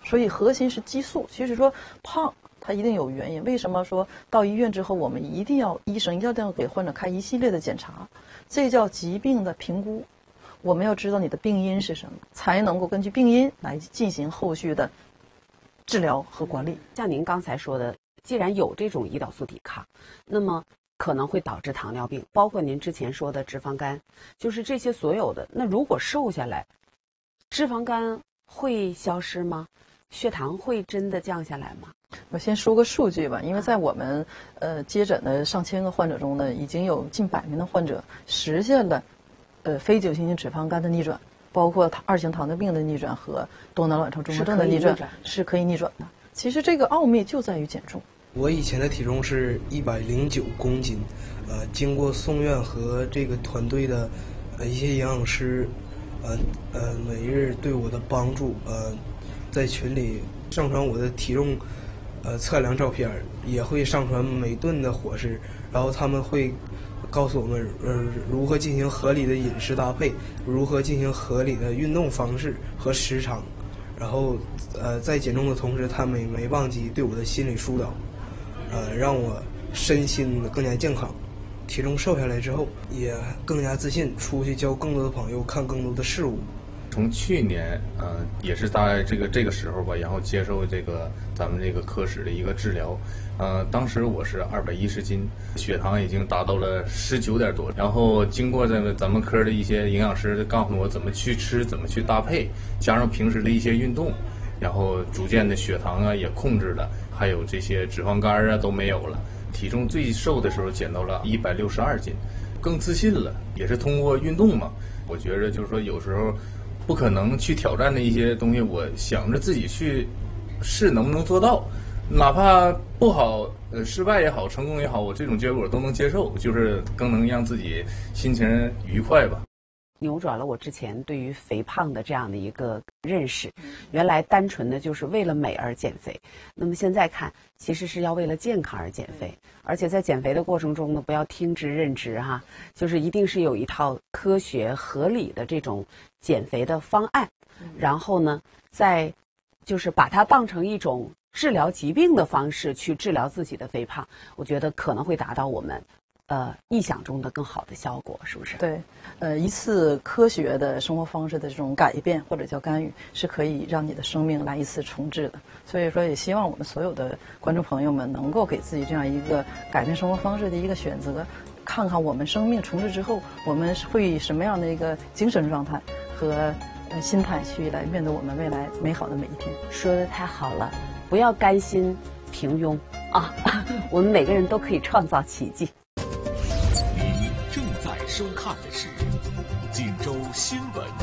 所以核心是激素。其实说胖它一定有原因，为什么说到医院之后我们一定要医生一定要给患者开一系列的检查，这叫疾病的评估。我们要知道你的病因是什么，才能够根据病因来进行后续的治疗和管理。 像您刚才说的，既然有这种胰岛素抵抗，那么可能会导致糖尿病，包括您之前说的脂肪肝，就是这些所有的。那如果瘦下来，脂肪肝会消失吗？血糖会真的降下来吗？ 我先说个数据吧，因为在我们接诊的上千个患者中呢，已经有近100名的患者实现了非酒精性脂肪肝的逆转，包括2型糖尿病的逆转和多囊卵巢综合症的逆转是可以逆转的。其实这个奥秘就在于减重。 我以前的体重是109公斤，经过宋院和这个团队的一些营养师，每日对我的帮助，在群里上传我的体重测量照片，也会上传每顿的伙食，然后他们会告诉我们如何进行合理的饮食搭配，如何进行合理的运动方式和时长，然后在减重的同时，他们也没忘记对我的心理疏导，让我身心更加健康。体重瘦下来之后，也更加自信，出去交更多的朋友，看更多的事物。 从去年，也是在这个时候吧，然后接受咱们这个科室的一个治疗，当时我是210斤，血糖已经达到了19点多，然后经过咱们科的一些营养师告诉我怎么去吃，怎么去搭配，加上平时的一些运动，然后逐渐的血糖啊也控制了，还有这些脂肪肝啊都没有了。体重最瘦的时候减到了162斤，更自信了，也是通过运动嘛。我觉着就是说有时候不可能去挑战的一些东西，我想着自己去试能不能做到，哪怕不好，失败也好，成功也好，我这种结果都能接受，就是更能让自己心情愉快吧。 扭转了我之前对于肥胖的这样的一个认识，原来单纯的就是为了美而减肥，那么现在看其实是要为了健康而减肥，而且在减肥的过程中呢，不要听之任之哈，就是一定是有一套科学合理的这种减肥的方案，然后呢，再就是把它当成一种治疗疾病的方式去治疗自己的肥胖，我觉得可能会达到我们臆想中的更好的效果，是不是？ 对，一次科学的生活方式的这种改变或者叫干预，是可以让你的生命来一次重置的。所以说，也希望我们所有的观众朋友们能够给自己这样一个改变生活方式的一个选择，看看我们生命重置之后，我们会以什么样的一个精神状态和心态去来面对我们未来美好的每一天。 说得太好了，不要甘心平庸啊！我们每个人都可以创造奇迹。 您正在收看的是《锦州新闻